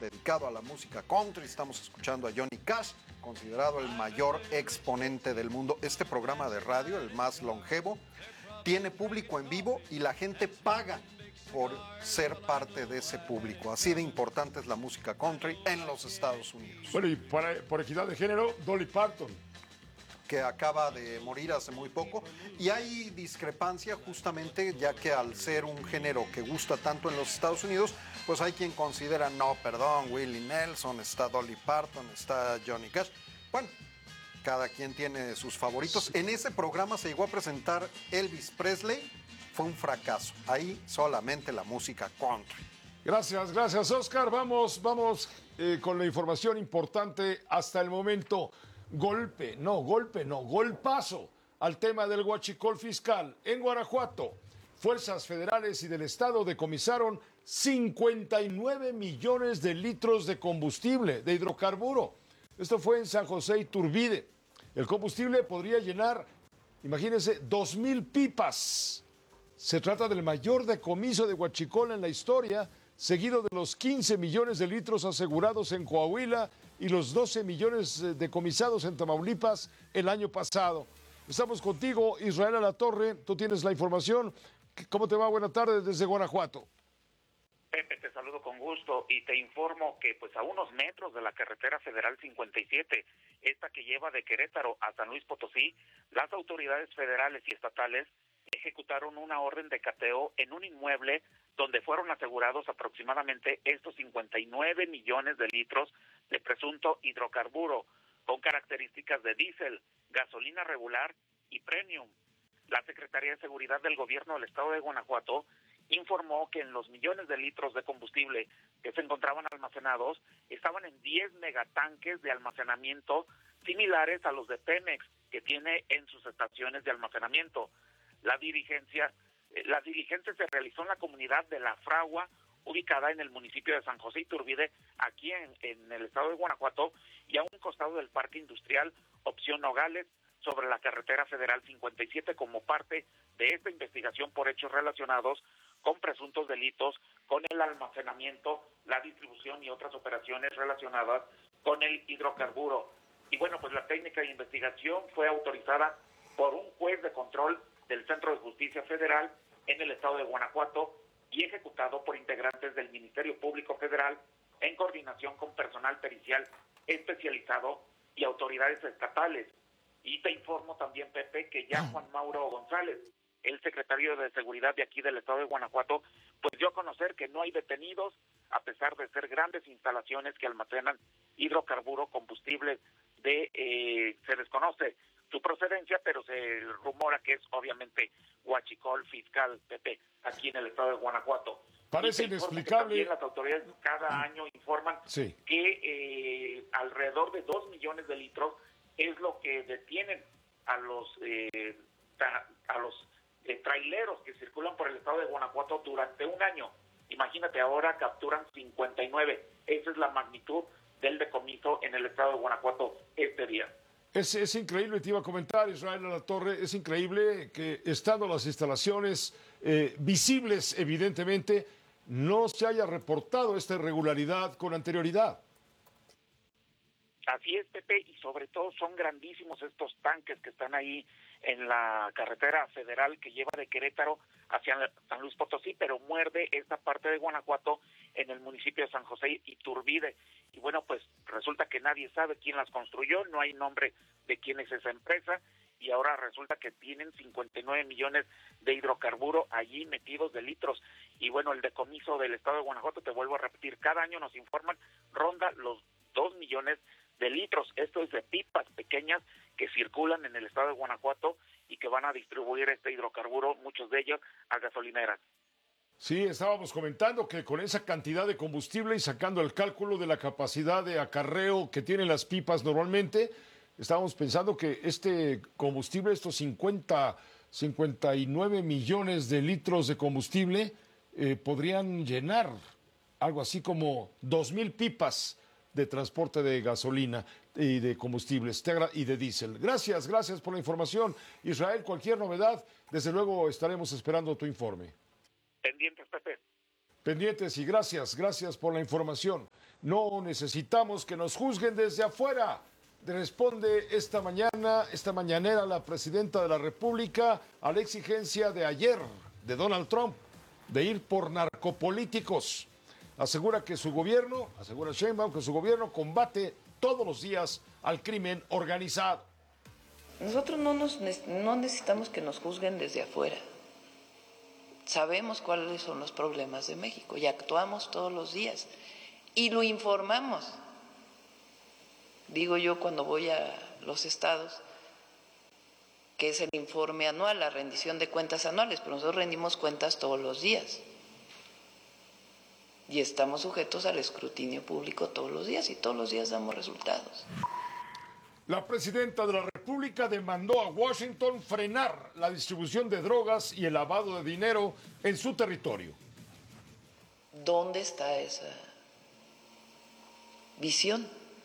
dedicado a la música country. Estamos escuchando a Johnny Cash, considerado el mayor exponente del mundo. Este programa de radio, el más longevo, tiene público en vivo y la gente paga por ser parte de ese público. Así de importante es la música country en los Estados Unidos. Bueno, y por equidad de género, Dolly Parton, que acaba de morir hace muy poco, y hay discrepancia justamente ya que al ser un género que gusta tanto en los Estados Unidos, pues hay quien considera, no, perdón, Willie Nelson, está Dolly Parton, está Johnny Cash. Bueno, cada quien tiene sus favoritos. En ese programa se llegó a presentar Elvis Presley, fue un fracaso. Ahí solamente la música country. Gracias, Oscar. Vamos con la información importante hasta el momento. Golpazo al tema del huachicol fiscal. En Guanajuato, fuerzas federales y del estado decomisaron 59 millones de litros de combustible, de hidrocarburo. Esto fue en San José Iturbide. El combustible podría llenar, imagínense, 2,000 pipas. Se trata del mayor decomiso de huachicol en la historia, seguido de los 15 millones de litros asegurados en Coahuila y los 12 millones decomisados en Tamaulipas el año pasado. Estamos contigo, Israel Alatorre, tú tienes la información. ¿Cómo te va? Buenas tardes desde Guanajuato. Pepe, te saludo con gusto y te informo que pues a unos metros de la carretera federal 57, esta que lleva de Querétaro a San Luis Potosí, las autoridades federales y estatales ejecutaron una orden de cateo en un inmueble donde fueron asegurados aproximadamente estos 59 millones de litros de presunto hidrocarburo con características de diésel, gasolina regular y premium. La Secretaría de Seguridad del Gobierno del Estado de Guanajuato informó que en los millones de litros de combustible que se encontraban almacenados estaban en 10 megatanques de almacenamiento similares a los de Pemex que tiene en sus estaciones de almacenamiento. La diligencia se realizó en la comunidad de La Fragua, ubicada en el municipio de San José Iturbide, aquí en el estado de Guanajuato, y a un costado del Parque Industrial Opción Nogales, sobre la carretera federal 57, como parte de esta investigación por hechos relacionados con presuntos delitos, con el almacenamiento, la distribución y otras operaciones relacionadas con el hidrocarburo. Y bueno, pues la técnica de investigación fue autorizada por un juez de control del Centro de Justicia Federal en el estado de Guanajuato y ejecutado por integrantes del Ministerio Público Federal en coordinación con personal pericial especializado y autoridades estatales. Y te informo también, Pepe, que ya Juan Mauro González, el secretario de Seguridad de aquí del estado de Guanajuato, pues dio a conocer que no hay detenidos, a pesar de ser grandes instalaciones que almacenan hidrocarburo, combustible se desconoce su procedencia, pero se rumora que es obviamente huachicol fiscal, Pepe, aquí en el estado de Guanajuato. Parece inexplicable. También las autoridades cada año informan que alrededor de 2 millones de litros es lo que detienen a los traileros que circulan por el estado de Guanajuato durante un año. Imagínate, ahora capturan 59. Esa es la magnitud del decomiso en el estado de Guanajuato este día. Es increíble, te iba a comentar, Israel Alatorre, es increíble que estando las instalaciones visibles, evidentemente, no se haya reportado esta irregularidad con anterioridad. Así es, Pepe, y sobre todo son grandísimos estos tanques que están ahí en la carretera federal que lleva de Querétaro hacia San Luis Potosí, pero muerde esta parte de Guanajuato en el municipio de San José Iturbide. Y bueno, pues resulta que nadie sabe quién las construyó, no hay nombre de quién es esa empresa, y ahora resulta que tienen 59 millones de hidrocarburo allí metidos de litros. Y bueno, el decomiso del estado de Guanajuato, te vuelvo a repetir, cada año nos informan, ronda los 2 millones de litros. Esto es de pipas pequeñas que circulan en el estado de Guanajuato y que van a distribuir este hidrocarburo, muchos de ellos, a gasolineras. Sí, estábamos comentando que con esa cantidad de combustible y sacando el cálculo de la capacidad de acarreo que tienen las pipas normalmente, estábamos pensando que este combustible, estos 59 millones de litros de combustible, podrían llenar algo así como 2,000 pipas de transporte de gasolina y de combustibles y de diésel. Gracias por la información. Israel, cualquier novedad, desde luego estaremos esperando tu informe. Pendientes, Pepe. Pendientes y gracias por la información. No necesitamos que nos juzguen desde afuera. Responde esta mañanera la presidenta de la República a la exigencia de ayer de Donald Trump de ir por narcopolíticos. Asegura Sheinbaum que su gobierno combate todos los días al crimen organizado. Nosotros no necesitamos que nos juzguen desde afuera. Sabemos cuáles son los problemas de México y actuamos todos los días y lo informamos. Digo yo cuando voy a los estados, que es el informe anual, la rendición de cuentas anuales, pero nosotros rendimos cuentas todos los días. Y estamos sujetos al escrutinio público todos los días y todos los días damos resultados. La presidenta de la República demandó a Washington frenar la distribución de drogas y el lavado de dinero en su territorio. ¿Dónde está esa visión?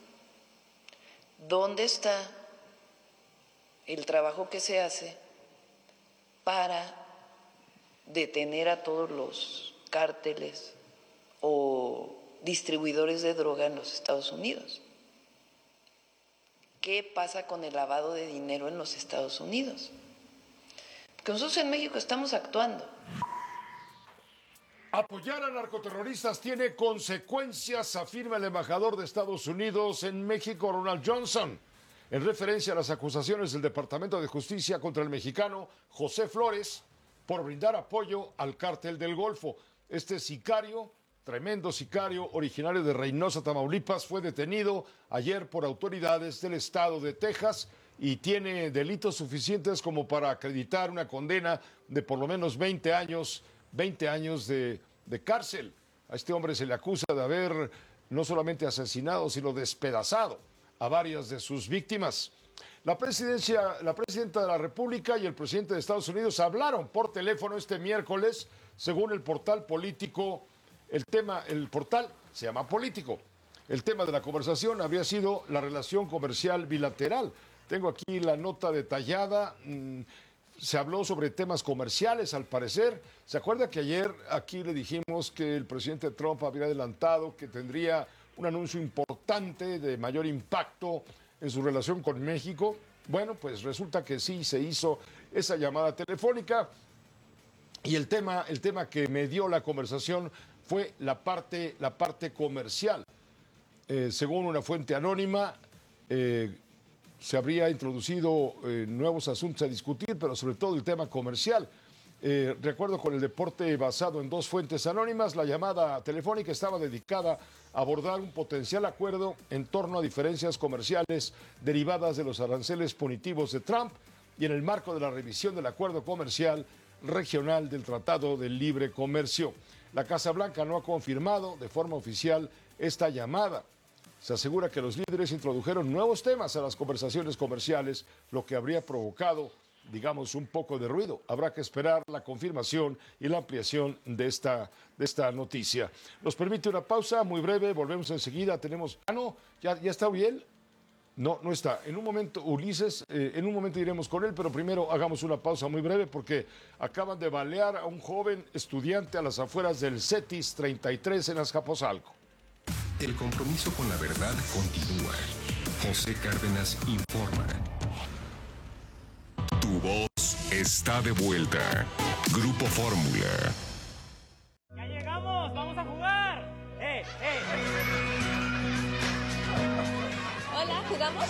¿Dónde está el trabajo que se hace para detener a todos los cárteles o distribuidores de droga en los Estados Unidos? ¿Qué pasa con el lavado de dinero en los Estados Unidos? Porque nosotros en México estamos actuando. Apoyar a narcoterroristas tiene consecuencias, afirma el embajador de Estados Unidos en México, Ronald Johnson, en referencia a las acusaciones del Departamento de Justicia contra el mexicano José Flores por brindar apoyo al cártel del Golfo. Este sicario, tremendo sicario originario de Reynosa, Tamaulipas, fue detenido ayer por autoridades del estado de Texas y tiene delitos suficientes como para acreditar una condena de por lo menos 20 años de cárcel. A este hombre se le acusa de haber no solamente asesinado, sino despedazado a varias de sus víctimas. La presidenta de la República y el presidente de Estados Unidos hablaron por teléfono este miércoles, según el portal Político. El portal se llama Político. El tema de la conversación habría sido la relación comercial bilateral. Tengo aquí la nota detallada. Se habló sobre temas comerciales, al parecer. ¿Se acuerda que ayer aquí le dijimos que el presidente Trump había adelantado que tendría un anuncio importante de mayor impacto en su relación con México? Bueno, pues resulta que sí se hizo esa llamada telefónica y el tema que me dio la conversación fue la parte comercial. Según una fuente anónima, se habría introducido nuevos asuntos a discutir, pero sobre todo el tema comercial. De acuerdo con el deporte basado en dos fuentes anónimas, la llamada telefónica estaba dedicada a abordar un potencial acuerdo en torno a diferencias comerciales derivadas de los aranceles punitivos de Trump y en el marco de la revisión del acuerdo comercial regional del Tratado de Libre Comercio. La Casa Blanca no ha confirmado de forma oficial esta llamada. Se asegura que los líderes introdujeron nuevos temas a las conversaciones comerciales, lo que habría provocado, digamos, un poco de ruido. Habrá que esperar la confirmación y la ampliación de esta noticia. Nos permite una pausa muy breve, volvemos enseguida. Tenemos... ¿Ya está Uriel? No está. En un momento, Ulises, en un momento iremos con él, pero primero hagamos una pausa muy breve porque acaban de balear a un joven estudiante a las afueras del CETIS 33 en Azcapotzalco. El compromiso con la verdad continúa. José Cárdenas informa. Tu voz está de vuelta. Grupo Fórmula. ¡Ya llegamos! ¡Vamos a jugar! ¡Eh! Hola, ¿jugamos?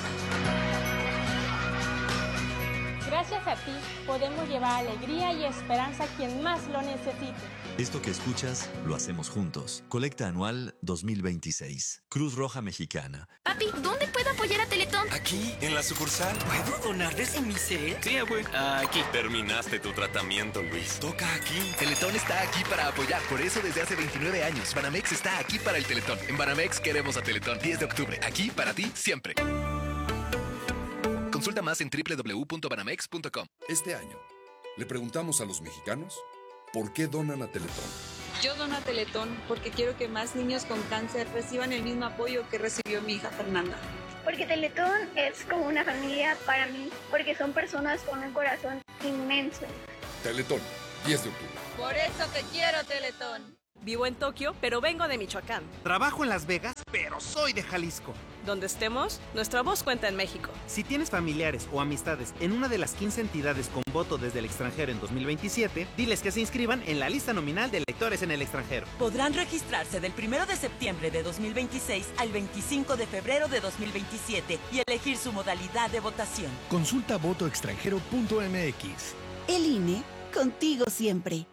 Gracias a ti podemos llevar alegría y esperanza a quien más lo necesite. Esto que escuchas lo hacemos juntos. Colecta anual 2026. Cruz Roja Mexicana. Papi, ¿dónde puedo apoyar a Teletón? Aquí, en la sucursal. ¿Puedo donar desde mi cel? Sí, güey. Aquí. Terminaste tu tratamiento, Luis. Toca aquí. Teletón está aquí para apoyar. Por eso desde hace 29 años. Banamex está aquí para el Teletón. En Banamex queremos a Teletón. 10 de octubre. Aquí para ti, siempre. Consulta más en www.banamex.com. Este año, le preguntamos a los mexicanos ¿por qué donan a Teletón? Yo dono a Teletón porque quiero que más niños con cáncer reciban el mismo apoyo que recibió mi hija Fernanda. Porque Teletón es como una familia para mí, porque son personas con un corazón inmenso. Teletón, 10 de octubre. Por eso te quiero, Teletón. Vivo en Tokio, pero vengo de Michoacán. Trabajo en Las Vegas, pero soy de Jalisco. Donde estemos, nuestra voz cuenta en México. Si tienes familiares o amistades en una de las 15 entidades con voto desde el extranjero en 2027, diles que se inscriban en la lista nominal de electores en el extranjero. Podrán registrarse del 1 de septiembre de 2026 al 25 de febrero de 2027 y elegir su modalidad de votación. Consulta votoextranjero.mx. El INE, contigo siempre.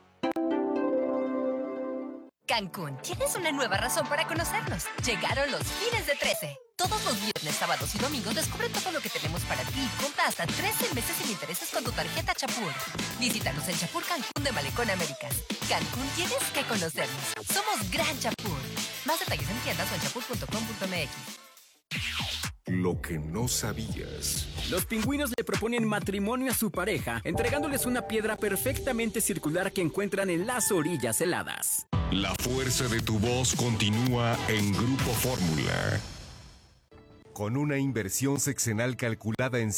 Cancún, tienes una nueva razón para conocernos. Llegaron los fines de 13. Todos los viernes, sábados y domingos descubre todo lo que tenemos para ti. Compra hasta 13 meses sin intereses con tu tarjeta Chapur. Visítanos en Chapur Cancún de Malecón Américas. Cancún, tienes que conocernos. Somos Gran Chapur. Más detalles en tiendas o en chapur.com.mx. Lo que no sabías. Los pingüinos le proponen matrimonio a su pareja, entregándoles una piedra perfectamente circular que encuentran en las orillas heladas. La fuerza de tu voz continúa en Grupo Fórmula. Con una inversión sexenal calculada en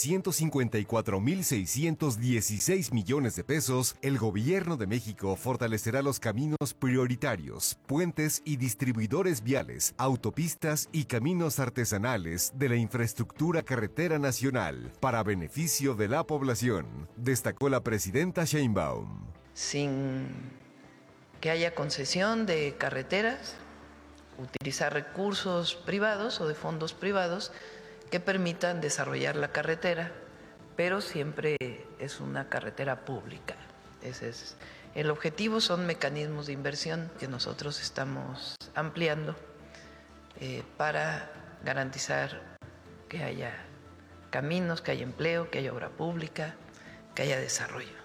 154,616 millones de pesos, el Gobierno de México fortalecerá los caminos prioritarios, puentes y distribuidores viales, autopistas y caminos artesanales de la infraestructura carretera nacional para beneficio de la población, destacó la presidenta Sheinbaum. Sin que haya concesión de carreteras, utilizar recursos privados o de fondos privados que permitan desarrollar la carretera, pero siempre es una carretera pública. Ese es el objetivo. Son mecanismos de inversión que nosotros estamos ampliando para garantizar que haya caminos, que haya empleo, que haya obra pública, que haya desarrollo.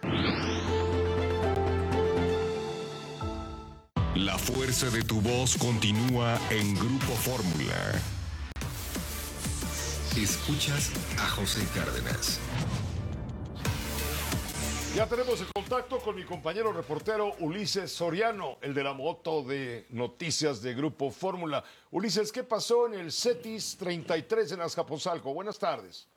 La fuerza de tu voz continúa en Grupo Fórmula. Escuchas a José Cárdenas. Ya tenemos el contacto con mi compañero reportero Ulises Soriano, el de la moto de noticias de Grupo Fórmula. Ulises, ¿qué pasó en el CETIS 33 en Azcapotzalco? Buenas tardes.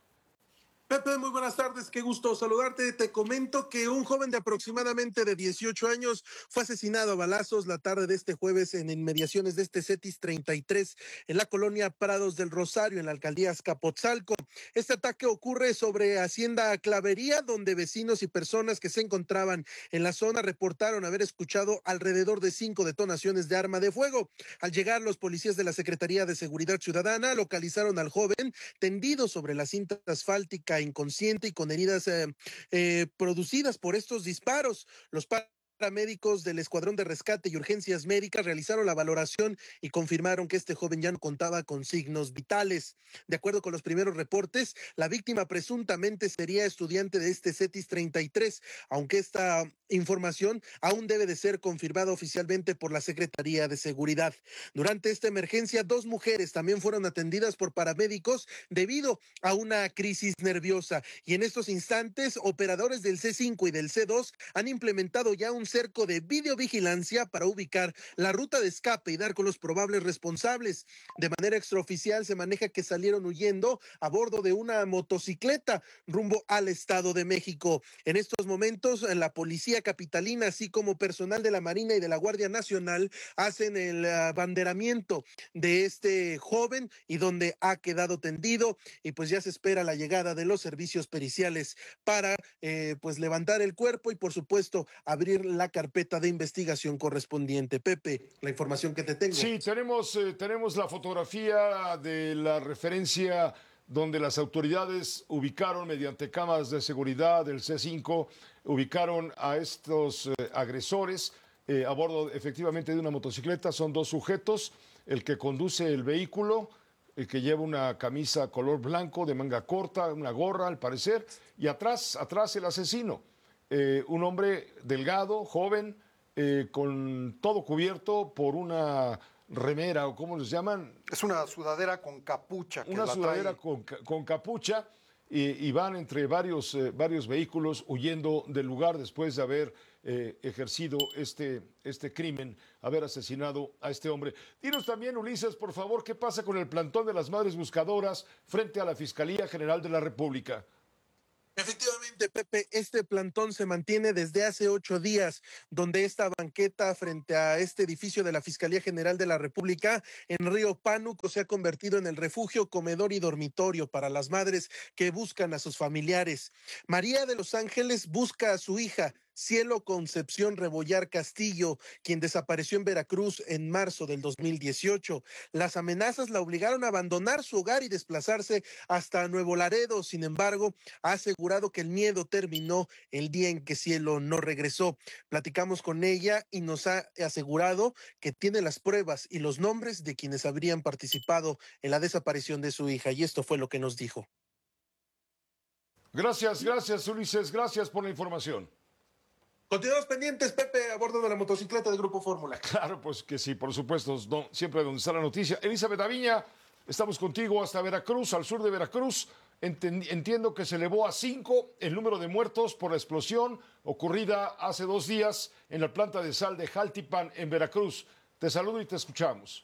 Pepe, muy buenas tardes, qué gusto saludarte. Te comento que un joven de aproximadamente de 18 años fue asesinado a balazos la tarde de este jueves en inmediaciones de este CETIS 33 en la colonia Prados del Rosario, en la alcaldía Azcapotzalco. Este ataque ocurre sobre Hacienda Clavería, donde vecinos y personas que se encontraban en la zona reportaron haber escuchado alrededor de 5 detonaciones de arma de fuego. Al llegar, los policías de la Secretaría de Seguridad Ciudadana localizaron al joven tendido sobre la cinta asfáltica, inconsciente y con heridas producidas por estos disparos. Los paramédicos del Escuadrón de Rescate y Urgencias Médicas realizaron la valoración y confirmaron que este joven ya no contaba con signos vitales. De acuerdo con los primeros reportes, la víctima presuntamente sería estudiante de este CETIS 33, aunque esta información aún debe de ser confirmada oficialmente por la Secretaría de Seguridad. Durante esta emergencia, 2 mujeres también fueron atendidas por paramédicos debido a una crisis nerviosa. Y en estos instantes, operadores del C5 y del C2 han implementado ya un cerco de videovigilancia para ubicar la ruta de escape y dar con los probables responsables. De manera extraoficial se maneja que salieron huyendo a bordo de una motocicleta rumbo al Estado de México. En estos momentos, la policía capitalina, así como personal de la Marina y de la Guardia Nacional, hacen el abanderamiento de este joven y donde ha quedado tendido, y pues ya se espera la llegada de los servicios periciales para pues levantar el cuerpo y por supuesto abrir la carpeta de investigación correspondiente. Pepe, la información que te tengo. Sí, tenemos la fotografía de la referencia donde las autoridades ubicaron mediante cámaras de seguridad del C5, ubicaron a estos agresores a bordo efectivamente de una motocicleta. Son 2 sujetos, el que conduce el vehículo, el que lleva una camisa color blanco de manga corta, una gorra al parecer, y atrás el asesino, un hombre delgado, joven, con todo cubierto por una remera, o ¿cómo les llaman? Es una sudadera con capucha. Una sudadera con capucha, y van entre varios vehículos huyendo del lugar después de haber ejercido este crimen, haber asesinado a este hombre. Dinos también, Ulises, por favor, ¿qué pasa con el plantón de las Madres Buscadoras frente a la Fiscalía General de la República? Efectivamente, Pepe, este plantón se mantiene desde hace 8 días, donde esta banqueta frente a este edificio de la Fiscalía General de la República en Río Pánuco se ha convertido en el refugio, comedor y dormitorio para las madres que buscan a sus familiares. María de los Ángeles busca a su hija, Cielo Concepción Rebollar Castillo, quien desapareció en Veracruz en marzo del 2018. Las amenazas la obligaron a abandonar su hogar y desplazarse hasta Nuevo Laredo. Sin embargo, ha asegurado que el miedo terminó el día en que Cielo no regresó. Platicamos con ella y nos ha asegurado que tiene las pruebas y los nombres de quienes habrían participado en la desaparición de su hija. Y esto fue lo que nos dijo. Gracias, Ulises. Gracias por la información. Continuamos pendientes, Pepe, a bordo de la motocicleta del Grupo Fórmula. Claro, pues que sí, por supuesto, siempre donde está la noticia. Elizabeth Aviña, estamos contigo hasta Veracruz, al sur de Veracruz. Entiendo que se elevó a 5 el número de muertos por la explosión ocurrida hace 2 días en la planta de sal de Jaltipan, en Veracruz. Te saludo y te escuchamos.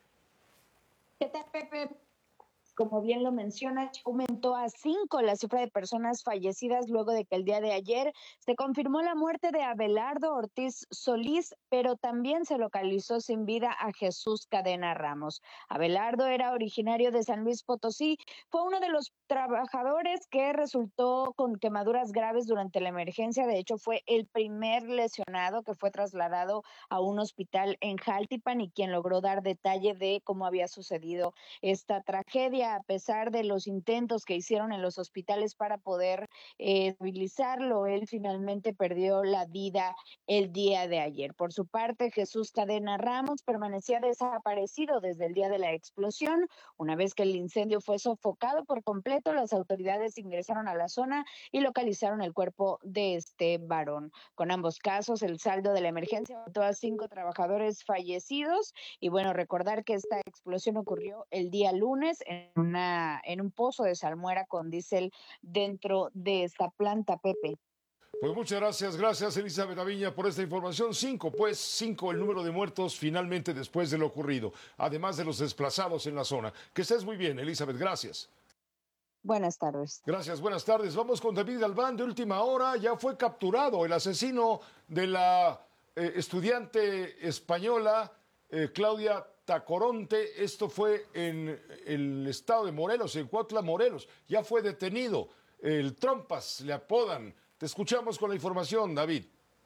¿Qué tal, Pepe? Como bien lo mencionas, aumentó a 5 la cifra de personas fallecidas luego de que el día de ayer se confirmó la muerte de Abelardo Ortiz Solís, pero también se localizó sin vida a Jesús Cadena Ramos. Abelardo era originario de San Luis Potosí, fue uno de los trabajadores que resultó con quemaduras graves durante la emergencia. De hecho, fue el primer lesionado que fue trasladado a un hospital en Jaltipan y quien logró dar detalle de cómo había sucedido esta tragedia. A pesar de los intentos que hicieron en los hospitales para poder estabilizarlo, él finalmente perdió la vida el día de ayer. Por su parte, Jesús Cadena Ramos permanecía desaparecido desde el día de la explosión. Una vez que el incendio fue sofocado por completo, las autoridades ingresaron a la zona y localizaron el cuerpo de este varón. Con ambos casos, el saldo de la emergencia aumentó a 5 trabajadores fallecidos. Y bueno, recordar que esta explosión ocurrió el día lunes en un pozo de salmuera con diésel dentro de esta planta, Pepe. Pues muchas gracias Elizabeth Aviña por esta información. 5 el número de muertos finalmente después de lo ocurrido, además de los desplazados en la zona. Que estés muy bien, Elizabeth, gracias. Buenas tardes. Gracias, buenas tardes. Vamos con David Galván de última hora. Ya fue capturado el asesino de la estudiante española Claudia Tacoronte. Esto fue en el estado de Morelos, en Cuautla, Morelos. Ya fue detenido. El Trompas le apodan. Te escuchamos con la información, David.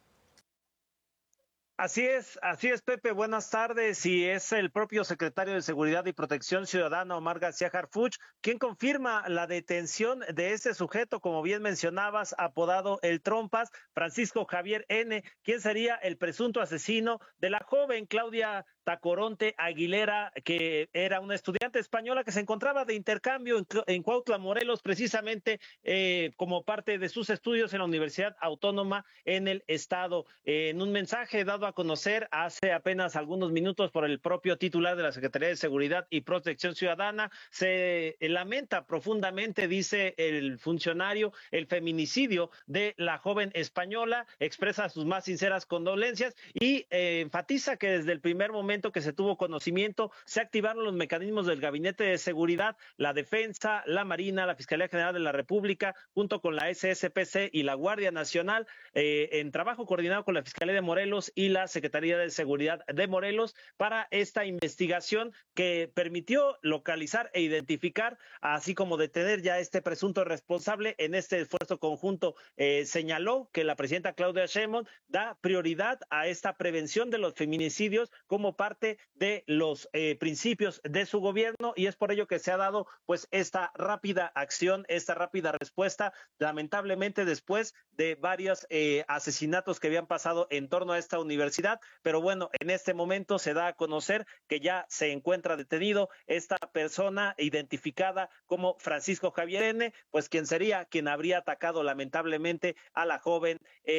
Así es, Pepe, buenas tardes. Y es el propio secretario de Seguridad y Protección Ciudadana, Omar García Harfuch, quien confirma la detención de este sujeto, como bien mencionabas, apodado el Trompas, Francisco Javier N., quien sería el presunto asesino de la joven Claudia Tacoronte Aguilera, que era una estudiante española que se encontraba de intercambio en Cuautla, Morelos, precisamente como parte de sus estudios en la Universidad Autónoma en el estado. En un mensaje dado a conocer hace apenas algunos minutos por el propio titular de la Secretaría de Seguridad y Protección Ciudadana, se lamenta profundamente, dice el funcionario, el feminicidio de la joven española, expresa sus más sinceras condolencias y enfatiza que desde el primer momento que se tuvo conocimiento, se activaron los mecanismos del Gabinete de Seguridad, la Defensa, la Marina, la Fiscalía General de la República, junto con la SSPC y la Guardia Nacional, en trabajo coordinado con la Fiscalía de Morelos y la Secretaría de Seguridad de Morelos para esta investigación que permitió localizar e identificar, así como detener ya este presunto responsable. En este esfuerzo conjunto señaló que la presidenta Claudia Sheinbaum da prioridad a esta prevención de los feminicidios como parte de los principios de su gobierno, y es por ello que se ha dado pues esta rápida acción, esta rápida respuesta, lamentablemente después de varios asesinatos que habían pasado en torno a esta universidad. Pero bueno, en este momento se da a conocer que ya se encuentra detenido esta persona identificada como Francisco Javier N., pues quien habría atacado lamentablemente a la joven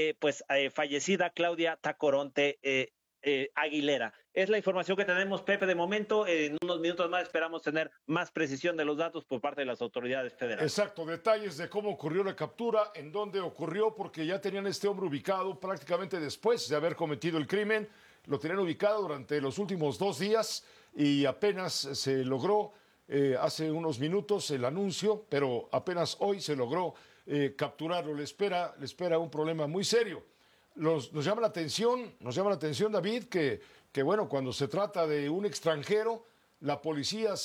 fallecida Claudia Tacoronte Aguilera. Es la información que tenemos, Pepe, de momento. En unos minutos más esperamos tener más precisión de los datos por parte de las autoridades federales. Exacto, detalles de cómo ocurrió la captura, en dónde ocurrió, porque ya tenían este hombre ubicado prácticamente después de haber cometido el crimen. Lo tenían ubicado durante los últimos 2 días y apenas se logró hace unos minutos el anuncio, pero apenas hoy se logró capturarlo. Le espera un problema muy serio. Nos llama la atención, David, que bueno, cuando se trata de un extranjero, la policía